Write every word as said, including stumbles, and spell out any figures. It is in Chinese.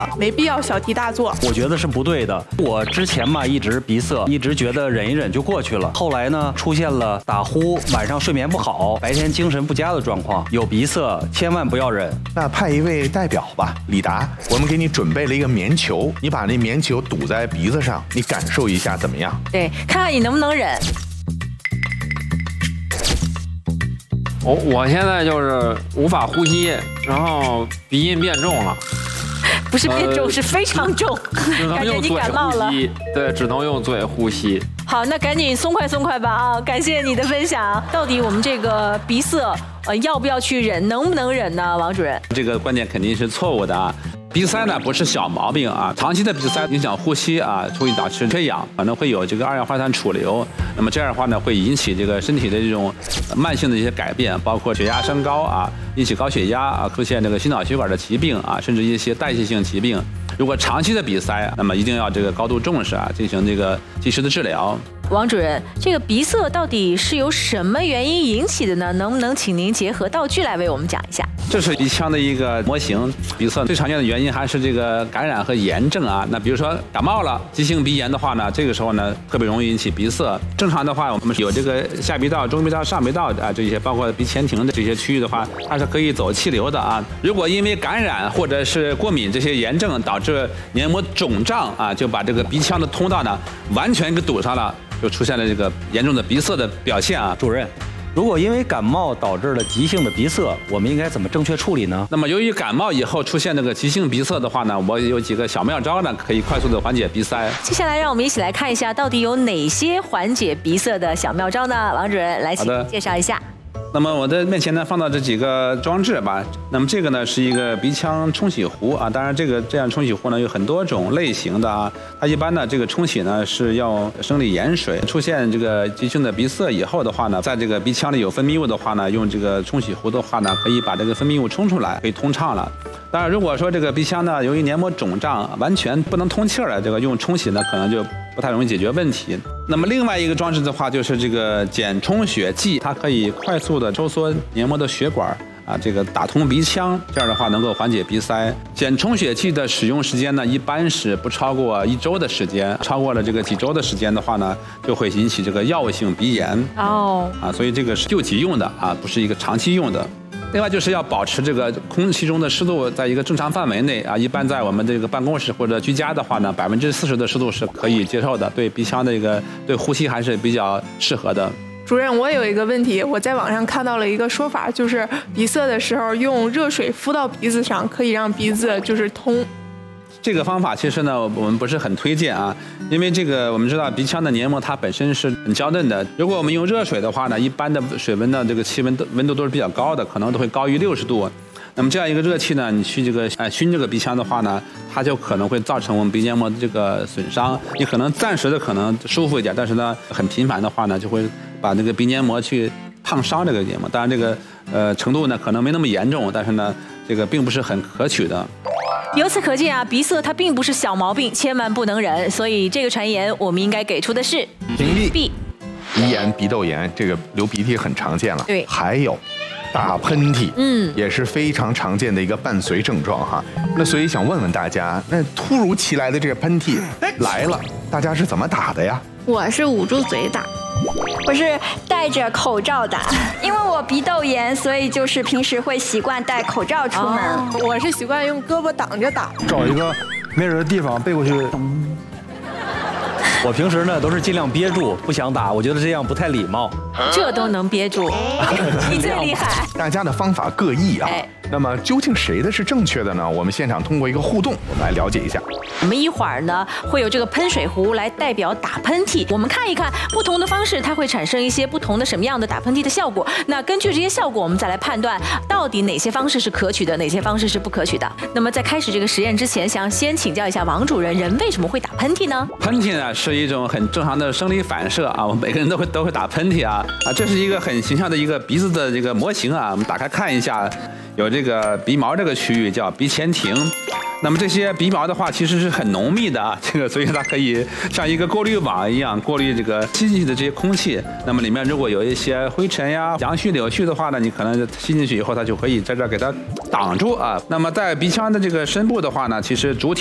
没必要小题大做。 我觉得是不对的。我之前嘛一直鼻塞，一直觉得忍一忍就过去了。后来呢，出现了打呼、晚上睡眠不好、白天精神不佳的状况。有鼻塞，千万不要忍。 那派一位代表吧，李达，我们给你准备了一个棉球，你把那棉球堵在鼻子上，你感受一下怎么样？ 对，看看你能不能忍。 我我现在就是无法呼吸，然后鼻音变重了。 不是变重，呃、是非常重，感觉你感冒了。 对，只能用嘴呼吸。 好，那赶紧松快松快吧啊！感谢你的分享。到底我们这个鼻塞，呃，要不要去忍，能不能忍呢？王主任， 这个观点肯定是错误的啊。鼻塞呢不是小毛病啊，长期的鼻塞影响呼吸啊，会导致缺氧，可能会有这个二氧化碳储留。那么这样的话呢，会引起这个身体的这种慢性的一些改变，包括血压升高啊，引起高血压啊，出现这个心脑血管的疾病啊，甚至一些代谢性疾病。如果长期的鼻塞，那么一定要这个高度重视啊，进行这个及时的治疗。 王主任，这个鼻塞到底是由什么原因引起的呢？能不能请您结合道具来为我们讲一下？ 这是鼻腔的一个模型，鼻塞最常见的原因还是这个感染和炎症啊。那比如说感冒了，急性鼻炎的话呢，这个时候呢特别容易引起鼻塞。正常的话，我们有这个下鼻道、中鼻道、上鼻道啊，这些包括鼻前庭的这些区域的话，它是可以走气流的啊。如果因为感染或者是过敏这些炎症导致黏膜肿胀啊，就把这个鼻腔的通道呢完全给堵上了，就出现了这个严重的鼻塞的表现啊。 主任，如果因为感冒导致了急性的鼻塞，我们应该怎么正确处理呢？ 那么由于感冒以后出现这个急性鼻塞的话呢，我有几个小妙招呢，可以快速的缓解鼻塞。 接下来让我们一起来看一下，到底有哪些缓解鼻塞的小妙招呢？王主任来，请介绍一下。 那么我的面前呢放到这几个装置吧。那么这个呢是一个鼻腔冲洗壶啊，当然这个这样冲洗壶呢有很多种类型的啊。它一般呢这个冲洗呢是要生理盐水，出现这个急性的鼻塞以后的话呢，在这个鼻腔里有分泌物的话呢，用这个冲洗壶的话呢，可以把这个分泌物冲出来，可以通畅了。当然如果说这个鼻腔呢由于黏膜肿胀，完全不能通气了，这个用冲洗呢可能就不太容易解决问题。那么另外一个装置的话，就是这个减充血剂，它可以快速的收缩黏膜的血管啊，这个打通鼻腔，这样的话能够缓解鼻塞。减充血剂的使用时间呢，一般是不超过一周的时间，超过了这个几周的时间的话呢，就会引起这个药物性鼻炎。哦，啊，所以这个是救急用的啊，不是一个长期用的。另外就是要保持这个空气中的湿度在一个正常范围内啊，一般在我们这个办公室或者居家的话呢，百分之四十的湿度是可以接受的，对鼻腔的一个对呼吸还是比较适合的。 主任，我有一个问题，我在网上看到了一个说法，就是鼻塞的时候用热水敷到鼻子上，可以让鼻子就是通。 这个方法其实呢，我们不是很推荐啊，因为这个我们知道鼻腔的黏膜它本身是很娇嫩的，如果我们用热水的话呢，一般的水温的这个气温温度都是比较高的，可能都会高于六十度。那么这样一个热气呢，你去这个呃熏这个鼻腔的话呢，它就可能会造成我们鼻黏膜的这个损伤。你可能暂时的可能舒服一点，但是呢，很频繁的话呢，就会把这个鼻黏膜去烫伤这个黏膜。当然这个呃程度呢可能没那么严重，但是呢这个并不是很可取的。 由此可见啊，鼻塞它并不是小毛病，千万不能忍。所以这个传言我们应该给出的是屏蔽。鼻炎、鼻窦炎，这个流鼻涕很常见了。 对， 还有打喷嚏，嗯，也是非常常见的一个伴随症状哈。那所以想问问大家，那突如其来的这个喷嚏来了，大家是怎么打的呀？ 我是捂住嘴打。 我是戴着口罩打，因为我鼻窦炎，所以就是平时会习惯戴口罩出门。 哦、我是习惯用胳膊挡着打， 找一个没人的地方背过去。 我平时呢都是尽量憋住，不想打，我觉得这样不太礼貌。 这都能憋住，你最厉害。 大家的方法各异啊。哎，那么究竟谁的是正确的呢？我们现场通过一个互动，我们来了解一下。 我们一会儿呢会有这个喷水壶来代表打喷嚏，我们看一看不同的方式，它会产生一些不同的什么样的打喷嚏的效果。那根据这些效果，我们再来判断到底哪些方式是可取的，哪些方式是不可取的。那么在开始这个实验之前，想先请教一下王主任，人为什么会打喷嚏呢？ 喷嚏呢是一种很正常的生理反射啊，我们每个人都会都会打喷嚏啊啊，这是一个很形象的一个鼻子的这个模型啊，我们打开看一下。 有这个鼻毛这个区域叫鼻前庭。那么这些鼻毛的话，其实是很浓密的啊，这个所以它可以像一个过滤网一样过滤这个吸进去的这些空气。那么里面如果有一些灰尘呀、杨絮、柳絮的话呢，你可能吸进去以后，它就可以在这儿给它挡住啊。那么在鼻腔的这个深部的话呢，其实主体